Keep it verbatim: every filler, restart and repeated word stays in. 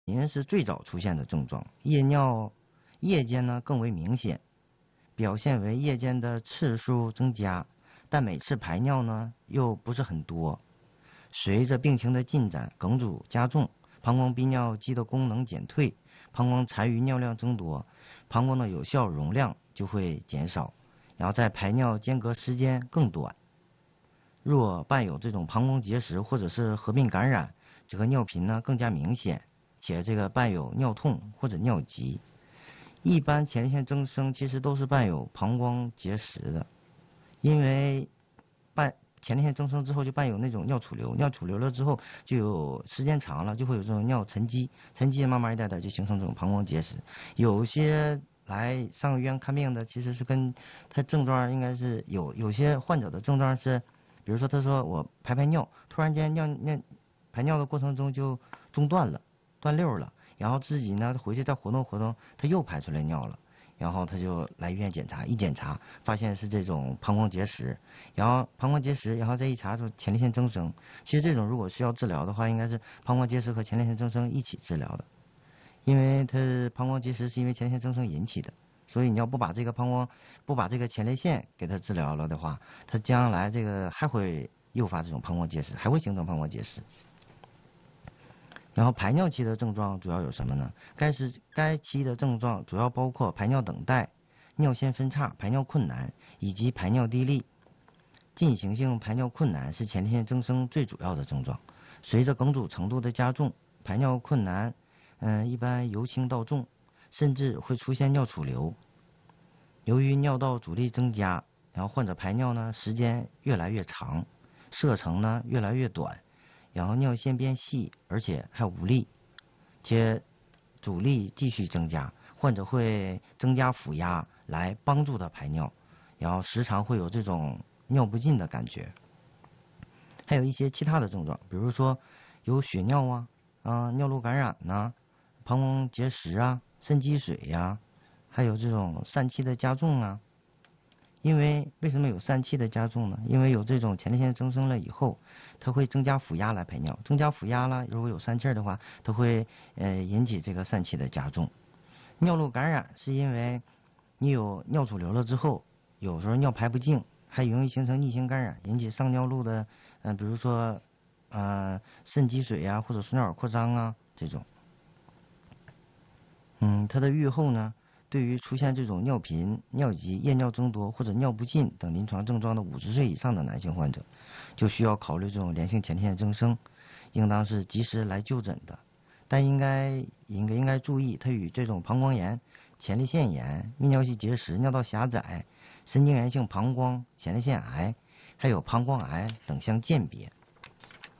频是最早出现的症状，夜尿夜间呢更为明显，表现为夜间的次数增加，但每次排尿呢又不是很多。随着病情的进展，梗阻加重，膀胱逼尿肌的功能减退，膀胱残余尿量增多，膀胱的有效容量就会减少，然后在排尿间隔时间更短。若伴有这种膀胱结石或者是合并感染，这个尿频呢更加明显，且这个伴有尿痛或者尿急。一般前列腺增生其实都是伴有膀胱结石的，因为伴前列腺增生之后就伴有那种尿储留，尿储留了之后就有时间长了就会有这种尿沉积，沉积慢慢一点点就形成这种膀胱结石。有些来上医院看病的其实是跟他症状应该是有有些患者的症状是，比如说他说我排排尿，突然间尿尿排尿的过程中就中断了，断溜了，然后自己呢回去再活动活动，他又排出来尿了。然后他就来医院检查，一检查发现是这种膀胱结石，然后膀胱结石，然后再一查出前列腺增生。其实这种如果需要治疗的话，应该是膀胱结石和前列腺增生一起治疗的，因为它膀胱结石是因为前列腺增生引起的，所以你要不把这个膀胱不把这个前列腺给它治疗了的话，它将来这个还会诱发这种膀胱结石，还会形成膀胱结石。然后排尿期的症状主要有什么呢？该时该期的症状主要包括排尿等待、尿线分叉、排尿困难以及排尿滴沥。进行性排尿困难是前列腺增生最主要的症状。随着梗阻程度的加重，排尿困难，嗯、呃，一般由轻到重，甚至会出现尿储留。由于尿道阻力增加，然后患者排尿呢时间越来越长，射程呢越来越短。然后尿线变细，而且还无力，且阻力继续增加，患者会增加腹压来帮助他排尿，然后时常会有这种尿不尽的感觉。还有一些其他的症状，比如说有血尿啊、啊尿路感染呐、啊、膀胱结石啊、肾积水呀、啊，还有这种疝气的加重啊。因为为什么有疝气的加重呢？因为有这种前列腺增生了以后，它会增加腹压来排尿，增加腹压了，如果有疝气的话，它会呃引起这个疝气的加重。尿路感染是因为你有尿储留了之后，有时候尿排不净，还容易形成逆行感染，引起上尿路的，嗯、呃，比如说呃肾积水啊，或者输尿管扩张啊这种。嗯，它的预后呢？对于出现这种尿频、尿急、夜尿增多或者尿不尽等临床症状的五十岁以上的男性患者，就需要考虑这种良性前列腺增生，应当是及时来就诊的。但应该应该应该注意，它与这种膀胱炎、前列腺炎、泌尿系结石、尿道狭窄、神经炎性膀胱前列腺癌，还有膀胱癌等相鉴别。